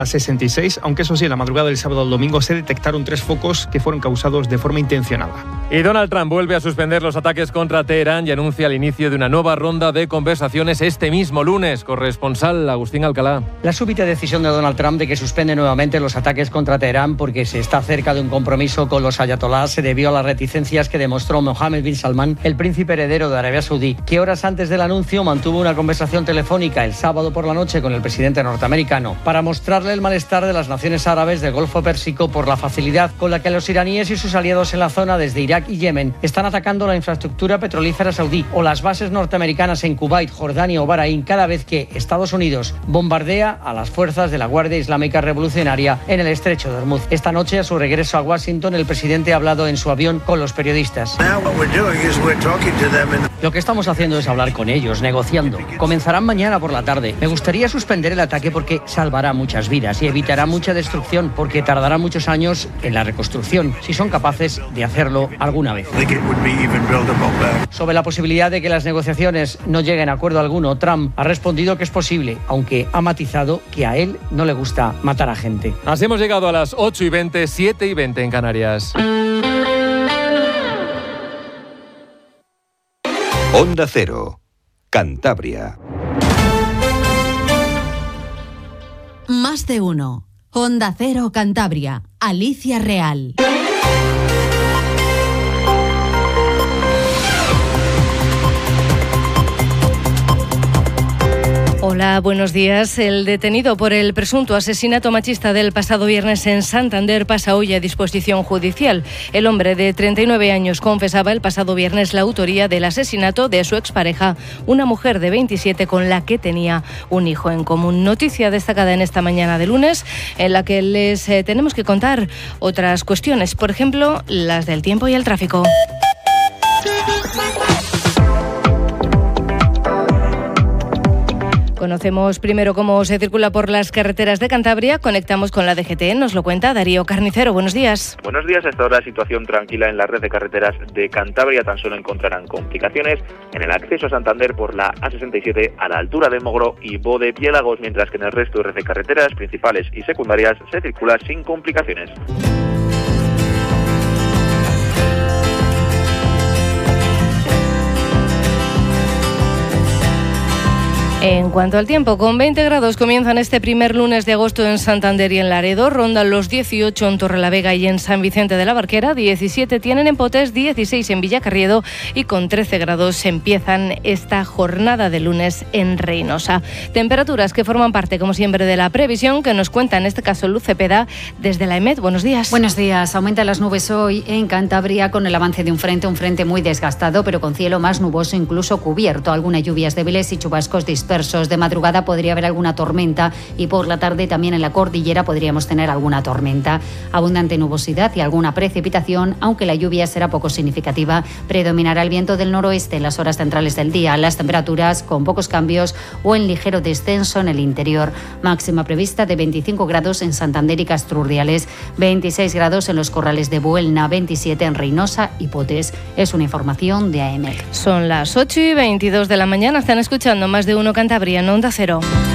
A66, aunque eso sí, en la madrugada del sábado al domingo se detectaron 3 focos que fueron causados de forma intencionada. Y Donald Trump vuelve a suspender los ataques contra Teherán y anuncia el inicio de una nueva ronda de conversaciones este mismo lunes. Corresponsal Agustín Alcalá. La súbita decisión de Donald Trump de que suspende nuevamente los ataques contra Teherán porque se está cerca de un compromiso con los ayatolás se debió a las reticencias que demostró Mohammed bin Salman, el príncipe heredero de Arabia Saudí, que horas antes del anuncio mantuvo una conversación telefónica el sábado por la noche con el presidente norteamericano para mostrarle el malestar de las naciones árabes del Golfo Pérsico por la facilidad con la que los iraníes y sus aliados en la zona desde Irak y Yemen están atacando la infraestructura petrolífera saudí o las bases norteamericanas en Kuwait, Jordania o Bahrein cada vez que Estados Unidos bombardea a las fuerzas de la Guardia Islámica Revolucionaria en el estrecho de Hormuz. Esta noche, a su regreso a Washington, el presidente ha hablado en su avión con los periodistas. Lo que estamos haciendo es hablar con ellos, negociando. Comenzarán mañana por la tarde. Me gustaría suspender el ataque porque salvará muchas vidas y evitará mucha destrucción porque tardará muchos años en la reconstrucción, si son capaces de hacerlo alguna vez. Sobre la posibilidad de que las negociaciones no lleguen a acuerdo alguno, Trump ha respondido que es posible, aunque ha matizado que a él no le gusta matar a gente. Así hemos llegado a las 8:20, 7:20 en Canarias. Onda Cero, Cantabria. Más de uno. Onda Cero Cantabria. Alicia Real. Hola, buenos días. El detenido por el presunto asesinato machista del pasado viernes en Santander pasa hoy a disposición judicial. El hombre de 39 años confesaba el pasado viernes la autoría del asesinato de su expareja, una mujer de 27 con la que tenía un hijo en común. Noticia destacada en esta mañana de lunes, en la que les tenemos que contar otras cuestiones, por ejemplo, las del tiempo y el tráfico. Conocemos primero cómo se circula por las carreteras de Cantabria. Conectamos con la DGT. Nos lo cuenta Darío Carnicero. Buenos días. Buenos días. Hasta ahora situación tranquila en la red de carreteras de Cantabria. Tan solo encontrarán complicaciones en el acceso a Santander por la A67 a la altura de Mogro y Bode Piélagos, mientras que en el resto de red de carreteras principales y secundarias se circula sin complicaciones. En cuanto al tiempo, con 20 grados comienzan este primer lunes de agosto en Santander y en Laredo, rondan los 18 en Torrelavega y en San Vicente de la Barquera, 17 tienen en Potés, 16 en Villacarriedo y con 13 grados empiezan esta jornada de lunes en Reynosa. Temperaturas que forman parte, como siempre, de la previsión que nos cuenta en este caso Luz Cepeda desde la EMET. Buenos días. Buenos días. Aumentan las nubes hoy en Cantabria con el avance de un frente muy desgastado, pero con cielo más nuboso, incluso cubierto. Algunas lluvias débiles y chubascos dispersos. De madrugada podría haber alguna tormenta y por la tarde también en la cordillera podríamos tener alguna tormenta. Abundante nubosidad y alguna precipitación, aunque la lluvia será poco significativa. Predominará el viento del noroeste en las horas centrales del día. Las temperaturas con pocos cambios o en ligero descenso en el interior. Máxima prevista de 25 grados en Santander y Castrurdiales, 26 grados en los Corrales de Buelna, 27 en Reynosa y Potés. Es una información de AEMET. Son las 8:22 de la mañana. Están escuchando Más de Uno Cantabria en Onda Cero.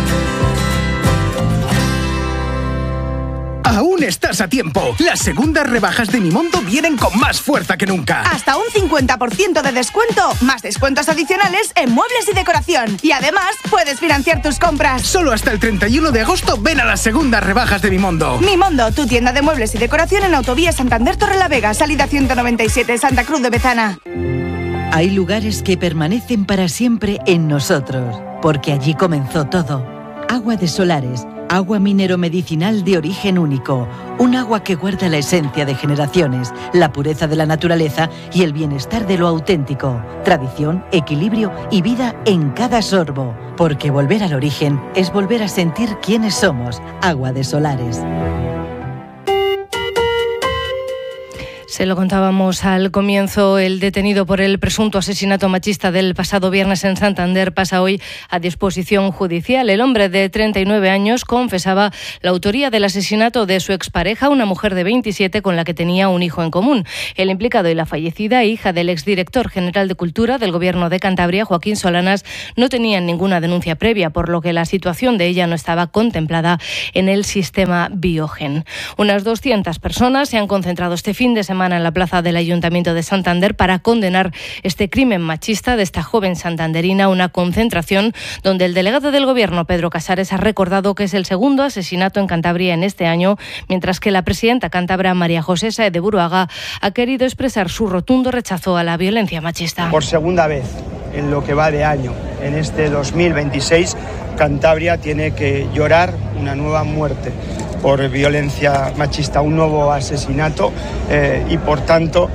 Aún estás a tiempo. Las segundas rebajas de Mimondo vienen con más fuerza que nunca. Hasta un 50% de descuento, más descuentos adicionales en muebles y decoración. Y además, puedes financiar tus compras. Solo hasta el 31 de agosto ven a las segundas rebajas de Mimondo. Mimondo, tu tienda de muebles y decoración en Autovía Santander Torrelavega, salida 197, Santa Cruz de Bezana. Hay lugares que permanecen para siempre en nosotros, porque allí comenzó todo. Agua de Solares, agua minero-medicinal de origen único, un agua que guarda la esencia de generaciones, la pureza de la naturaleza y el bienestar de lo auténtico, tradición, equilibrio y vida en cada sorbo, porque volver al origen es volver a sentir quiénes somos. Agua de Solares. Se lo contábamos al comienzo, el detenido por el presunto asesinato machista del pasado viernes en Santander pasa hoy a disposición judicial. El hombre de 39 años confesaba la autoría del asesinato de su expareja, una mujer de 27 con la que tenía un hijo en común. El implicado y la fallecida, hija del exdirector general de Cultura del Gobierno de Cantabria, Joaquín Solanas, no tenían ninguna denuncia previa, por lo que la situación de ella no estaba contemplada en el sistema Biogen. Unas 200 personas se han concentrado este fin de semana en la plaza del Ayuntamiento de Santander para condenar este crimen machista de esta joven santanderina, una concentración donde el delegado del Gobierno, Pedro Casares, ha recordado que es el segundo asesinato en Cantabria en este año, mientras que la presidenta cántabra, María José Sáez de Buruaga, ha querido expresar su rotundo rechazo a la violencia machista. Por segunda vez en lo que va de año, en este 2026, Cantabria tiene que llorar una nueva muerte por violencia machista, un nuevo asesinato y por tanto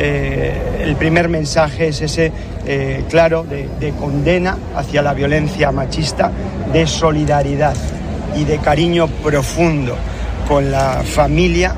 el primer mensaje es ese claro de condena hacia la violencia machista, de solidaridad y de cariño profundo con la familia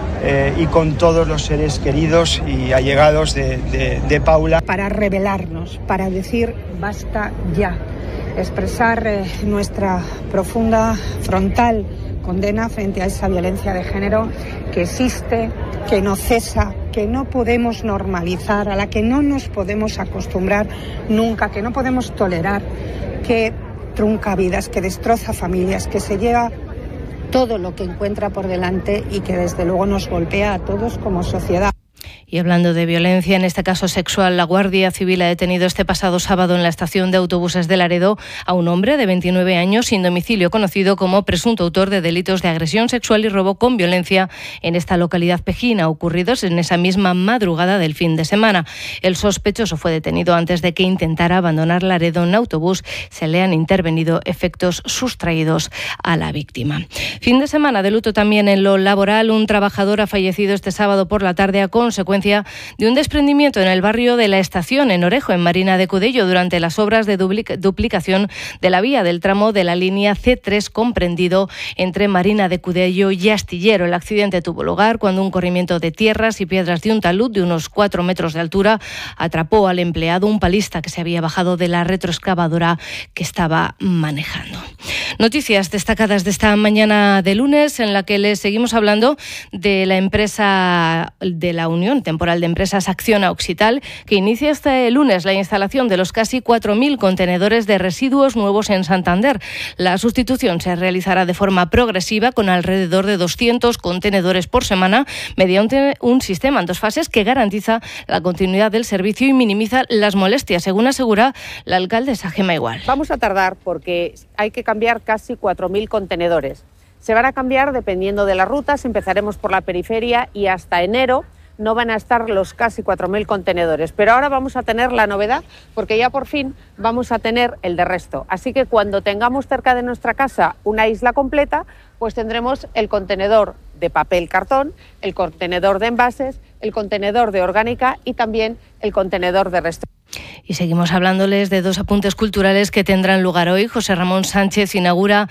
y con todos los seres queridos y allegados de Paula. Para rebelarnos, para decir basta ya, expresar nuestra profunda, frontal condena frente a esa violencia de género que existe, que no cesa, que no podemos normalizar, a la que no nos podemos acostumbrar nunca, que no podemos tolerar, que trunca vidas, que destroza familias, que se lleva todo lo que encuentra por delante y que desde luego nos golpea a todos como sociedad. Y hablando de violencia, en este caso sexual, la Guardia Civil ha detenido este pasado sábado en la estación de autobuses de Laredo a un hombre de 29 años sin domicilio, conocido como presunto autor de delitos de agresión sexual y robo con violencia en esta localidad pejina, ocurridos en esa misma madrugada del fin de semana. El sospechoso fue detenido antes de que intentara abandonar Laredo en autobús. Se le han intervenido efectos sustraídos a la víctima. Fin de semana de luto también en lo laboral. Un trabajador ha fallecido este sábado por la tarde a consecuencia de un desprendimiento en el barrio de La Estación, en Orejo, en Marina de Cudello, durante las obras de duplicación de la vía del tramo de la línea C3 comprendido entre Marina de Cudello y Astillero. El accidente tuvo lugar cuando un corrimiento de tierras y piedras de un talud de unos 4 metros de altura atrapó al empleado, un palista que se había bajado de la retroexcavadora que estaba manejando. Noticias destacadas de esta mañana de lunes, en la que les seguimos hablando de la empresa de la Unión Temporal de Empresas Acciona Occital, que inicia este lunes la instalación de los casi 4.000 contenedores de residuos nuevos en Santander. La sustitución se realizará de forma progresiva, con alrededor de 200 contenedores por semana, mediante un sistema en 2 fases que garantiza la continuidad del servicio y minimiza las molestias, según asegura la alcaldesa Gemma Igual. Vamos a tardar porque hay que cambiar casi 4.000 contenedores. Se van a cambiar dependiendo de las rutas, empezaremos por la periferia y hasta enero no van a estar los casi 4.000 contenedores. Pero ahora vamos a tener la novedad, porque ya por fin vamos a tener el de resto. Así que cuando tengamos cerca de nuestra casa una isla completa, pues tendremos el contenedor de papel cartón, el contenedor de envases, el contenedor de orgánica y también el contenedor de resto. Y seguimos hablándoles de 2 apuntes culturales que tendrán lugar hoy. José Ramón Sánchez inaugura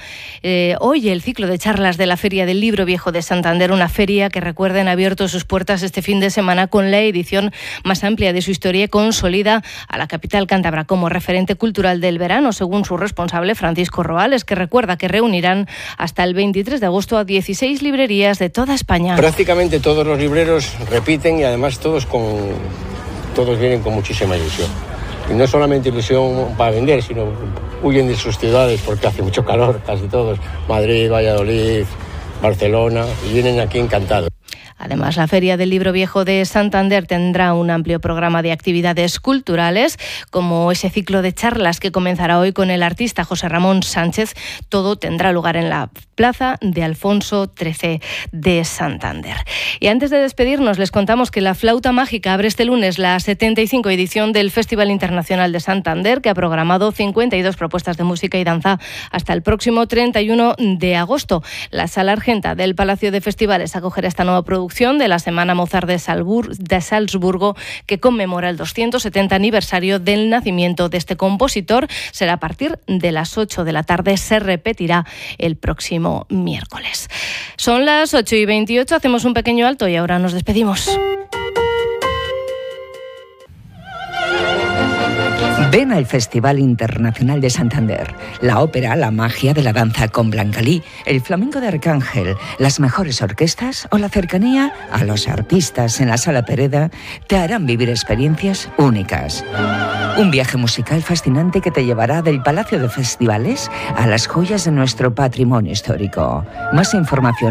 hoy el ciclo de charlas de la Feria del Libro Viejo de Santander, una feria que, recuerden, ha abierto sus puertas este fin de semana con la edición más amplia de su historia y consolida a la capital cántabra como referente cultural del verano, según su responsable Francisco Roales, que recuerda que reunirán hasta el 23 de agosto a 16 librerías de toda España. Prácticamente todos los libreros repiten y además todos vienen con muchísima ilusión. Y no solamente ilusión para vender, sino huyen de sus ciudades porque hace mucho calor, casi todos. Madrid, Valladolid, Barcelona, y vienen aquí encantados. Además, la Feria del Libro Viejo de Santander tendrá un amplio programa de actividades culturales, como ese ciclo de charlas que comenzará hoy con el artista José Ramón Sánchez. Todo tendrá lugar en la Plaza de Alfonso XIII de Santander. Y antes de despedirnos, les contamos que la Flauta Mágica abre este lunes la 75 edición del Festival Internacional de Santander, que ha programado 52 propuestas de música y danza hasta el próximo 31 de agosto. La Sala Argenta del Palacio de Festivales acogerá esta nueva producción de la Semana Mozart de Salzburgo, que conmemora el 270 aniversario del nacimiento de este compositor. Será a partir de las 8 de la tarde. Se repetirá el próximo miércoles. Son las 8:28, hacemos un pequeño alto y ahora nos despedimos. Ven al Festival Internacional de Santander, la ópera, la magia de la danza con Blancalí, el flamenco de Arcángel, las mejores orquestas o la cercanía a los artistas en la Sala Pereda te harán vivir experiencias únicas. Un viaje musical fascinante que te llevará del Palacio de Festivales a las joyas de nuestro patrimonio histórico. Más información